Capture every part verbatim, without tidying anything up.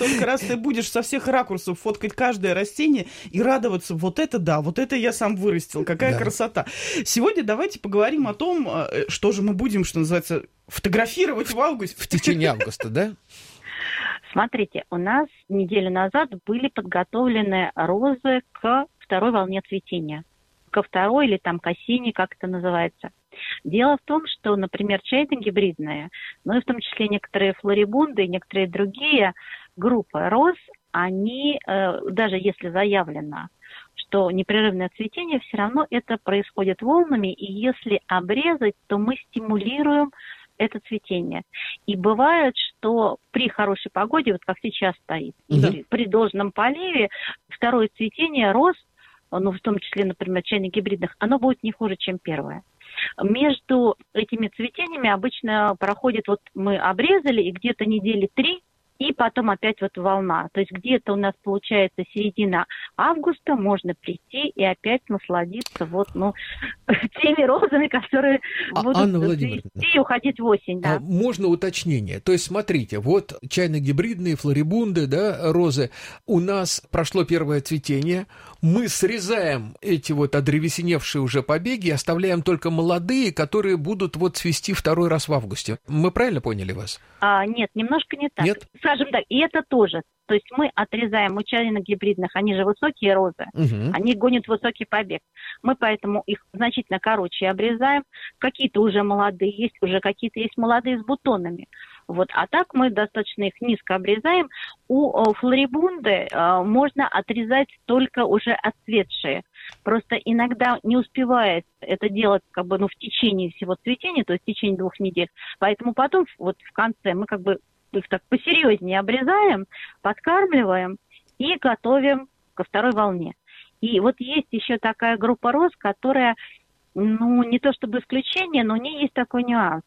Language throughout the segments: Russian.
столько раз ты будешь со всех ракурсов фоткать каждое растение и радоваться. Вот это да, вот это я сам вырастил. Какая да. красота. Сегодня давайте поговорим о том, что же мы будем, что называется, фотографировать в августе. В течение августа, да? Смотрите, у нас неделю назад были подготовлены розы к второй волне цветения. Ко второй или там к осенней, как это называется. Дело в том, что, например, чайно-гибридные, ну и в том числе некоторые флорибунды и некоторые другие группы роз, они, э, даже если заявлено, что непрерывное цветение, все равно это происходит волнами, и если обрезать, то мы стимулируем это цветение. И бывает, что при хорошей погоде, вот как сейчас стоит, да. при, при должном поливе, второе цветение роз, ну, в том числе, например, чайно-гибридных, оно будет не хуже, чем первое. Между этими цветениями обычно проходит, вот мы обрезали, и где-то недели три, и потом опять вот волна. То есть где-то у нас получается середина августа, можно прийти и опять насладиться вот, ну, теми розами, которые а, будут цвести и уходить в осень. Да. А можно уточнение? То есть, смотрите, вот чайно-гибридные, флорибунды, да, розы, у нас прошло первое цветение, мы срезаем эти вот одревесеневшие уже побеги, оставляем только молодые, которые будут вот цвести второй раз в августе. Мы правильно поняли вас? А, нет, немножко не так. Нет? Скажем так, и это тоже. То есть мы отрезаем у чайно-гибридных, они же высокие розы, угу. они гонят высокий побег. Мы поэтому их значительно короче обрезаем. Какие-то уже молодые есть, уже какие-то есть молодые с бутонами. Вот. А так мы достаточно их низко обрезаем. У флорибунды э, можно отрезать только уже отцветшие. Просто иногда не успевает это делать как бы, ну, в течение всего цветения, то есть в течение двух недель. Поэтому потом вот в конце мы как бы их так посерьезнее обрезаем, подкармливаем и готовим ко второй волне. И вот есть еще такая группа роз, которая, ну, не то чтобы исключение, но у нее есть такой нюанс.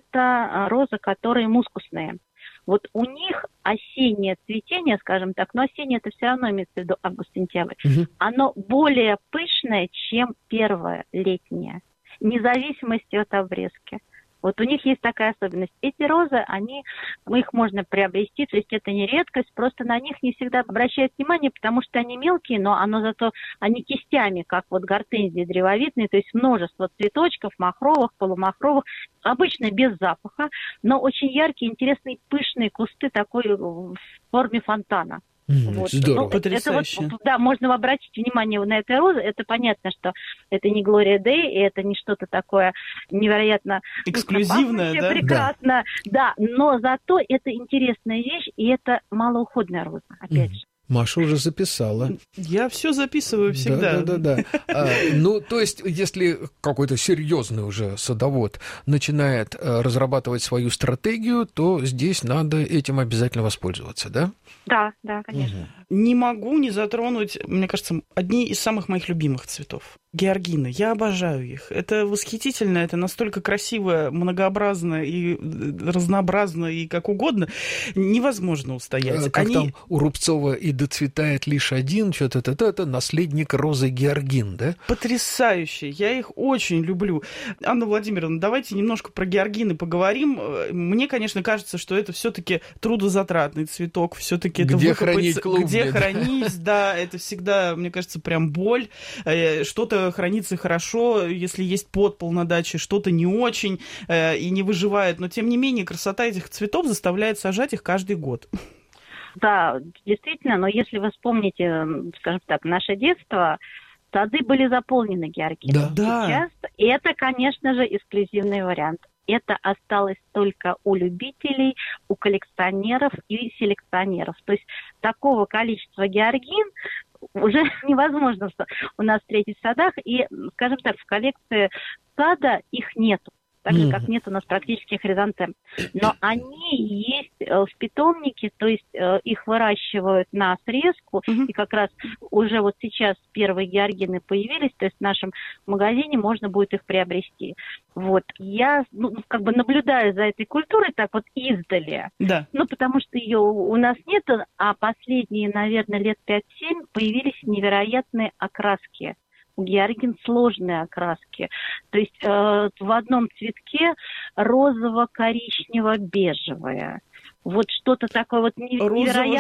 Это розы, которые мускусные. Вот у них осеннее цветение, скажем так, но осеннее это все равно имеется в виду август-сентябрь, угу. оно более пышное, чем первое летнее, вне зависимости от обрезки. Вот у них есть такая особенность. Эти розы, они, их можно приобрести, то есть это не редкость, просто на них не всегда обращают внимание, потому что они мелкие, но оно зато, они кистями, как вот гортензии древовидные, то есть множество цветочков, махровых, полумахровых, обычно без запаха, но очень яркие, интересные, пышные кусты такой в форме фонтана. Mm, вот. Здорово. Ну, Потрясающе. Это вот, да, можно обратить внимание на этой розы. Это понятно, что это не Глория Дэй, и это не что-то такое невероятно эксклюзивное, да? Прекрасно, да. да, но зато это интересная вещь, и это малоуходная роза, опять mm. же. Маша уже записала. Я все записываю всегда. Да, да, да. да. А, ну, то есть, если какой-то серьезный уже садовод начинает а, разрабатывать свою стратегию, то здесь надо этим обязательно воспользоваться, да? Да, да, конечно. Угу. Не могу не затронуть, мне кажется, одни из самых моих любимых цветов. Георгины. Я обожаю их. Это восхитительно, это настолько красиво, многообразно и разнообразно, и как угодно. Невозможно устоять. А, как Они... там у Рубцова и доцветает лишь один, что-то это, это наследник розы Георгин, да? Потрясающе. Я их очень люблю. Анна Владимировна, давайте немножко про георгины поговорим. Мне, конечно, кажется, что это все-таки трудозатратный цветок, все-таки это где выкопать... хранить клубни, где да? хранить, да, это всегда, мне кажется, прям боль. Что-то хранится хорошо, если есть подпол на даче, что-то не очень и не выживает. Но, тем не менее, красота этих цветов заставляет сажать их каждый год. Да, действительно, но если вы вспомните, скажем так, наше детство, сады были заполнены георгинами. Да. Сейчас это, конечно же, эксклюзивный вариант. Это осталось только у любителей, у коллекционеров и селекционеров. То есть такого количества георгин уже невозможно у нас встретить в садах. И, скажем так, в коллекции сада их нету. Так же, как нет у нас практически хризантем. Но они есть в питомнике, то есть их выращивают на срезку, mm-hmm. и как раз уже вот сейчас первые георгины появились, то есть в нашем магазине можно будет их приобрести. Вот. Я ну, как бы наблюдаю за этой культурой так вот издали, да. ну, потому что ее у нас нет, а последние, наверное, лет пять-семь появились невероятные окраски. У георгин сложные окраски. То есть э, в одном цветке розово-коричнево-бежевое. Вот что-то такое вот невероятное.